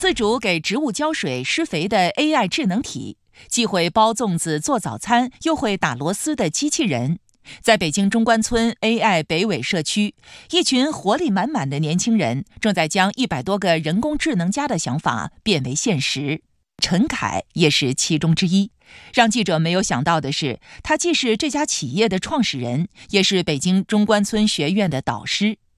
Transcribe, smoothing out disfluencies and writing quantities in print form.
自主给植物浇水施肥的 AI 智能体，既会包粽子做早餐又会打螺丝的机器人，在北京中关村 AI 北纬社区，一群活力满满的年轻人正在将100多个人工智能家的想法变为现实。陈凯也是其中之一。让记者没有想到的是，他既是这家企业的创始人，也是北京中关村学院的导师。